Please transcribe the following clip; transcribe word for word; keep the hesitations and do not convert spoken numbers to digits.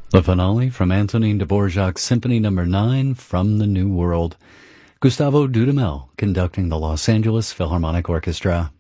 The finale from Antonin Dvorak's Symphony Number nine from the New World. Gustavo Dudamel conducting the Los Angeles Philharmonic Orchestra.